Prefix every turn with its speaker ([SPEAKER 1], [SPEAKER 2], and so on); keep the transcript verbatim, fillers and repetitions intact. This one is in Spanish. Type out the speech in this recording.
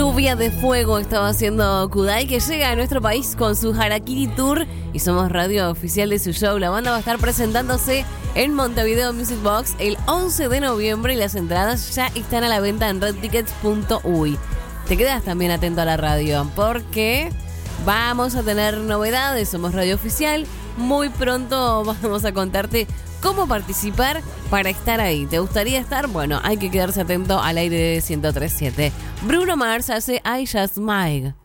[SPEAKER 1] Lluvia de fuego estaba haciendo Kudai, que llega a nuestro país con su Harakiri Tour y somos radio oficial de su show. La banda va a estar presentándose en Montevideo Music Box el once de noviembre y las entradas ya están a la venta en red tickets punto uy. Te quedas también atento a la radio porque vamos a tener novedades, somos radio oficial. Muy pronto vamos a contarte cómo participar para estar ahí. ¿Te gustaría estar? Bueno, hay que quedarse atento al aire de ciento tres punto siete. Bruno Mars hace I Just Might.